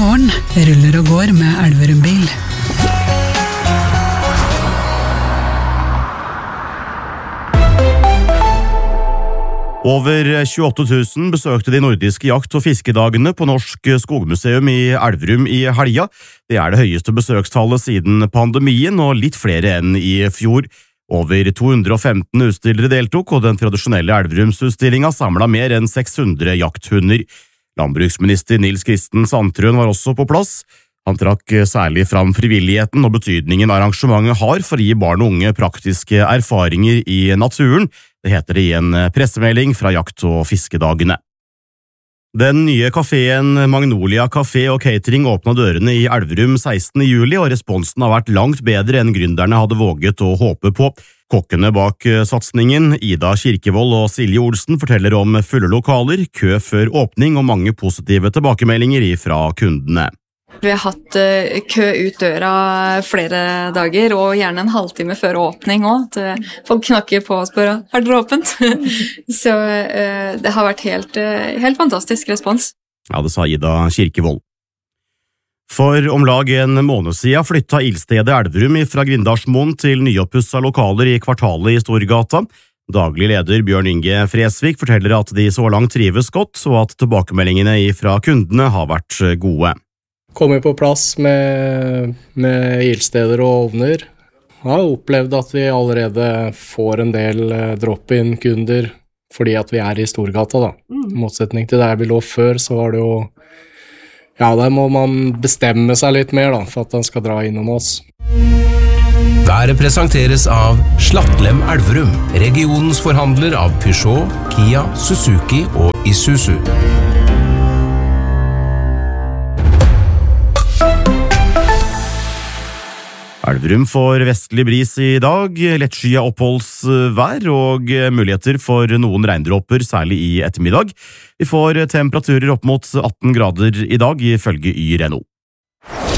morgen ruller og går med Elverum bil. Over 28 000 besøkte de nordiske jakt- og fiskedagene på Norsk Skogmuseum i Elverum i helga. Det det høyeste besøkstallet siden pandemien, og litt flere enn i fjor. Over 215 utstillere deltok, og den tradisjonelle Elverumsutstillingen samlet mer enn 600 jakthunder. Landbruksminister Nils Kristen Sandtrøen var også på plass. Han trakk særlig fram frivilligheten og betydningen arrangementet har for å gi barn og unge praktiske erfaringer i naturen. Det heter det i en pressemelding fra jakt- og fiskedagene. Den nye kaféen Magnolia Café og Catering åpnet dørene i Elverum 16. juli, og responsen har vært langt bedre enn gründerne hadde våget å håpe på. Kokkene bak satsningen, Ida Kirkevold og Silje Olsen, forteller om fulle lokaler, kø før åpning og mange positive tilbakemeldinger fra kundene. Vi har hatt kø ut døra flere dager, og gjerne en halvtime før åpning også. Folk knakker på og spør, har dere åpent? Så det har vært helt fantastisk respons. Ja, det sa Ida Kirkevold. For om lag en måned siden flyttet ildstedet Elverum fra Grindalsmoen til nyoppusset lokaler i kvartalet i Storgata. Daglig leder Bjørn Inge Fresvik forteller at de så langt trives godt, og at tilbakemeldingene fra kundene har vært gode. Kommer på plass med ildsteder og ovner. Jeg har opplevd at vi allerede får en del drop-in-kunder fordi at vi i Storgata da. I motsetning til der vi lå før, så var det jo, ja, der må man bestemme seg litt mer da, for at den skal dra innom oss. Været presenteres av Slattlem Elverum, regionens forhandler av Peugeot, Kia, Suzuki og Isuzu. Elverum får vestlig bris i dag, lettskyet oppholdsvær og muligheter for noen regndråper, særlig i ettermiddag. Vi får temperaturer opp mot 18 grader i dag, ifølge YRNO.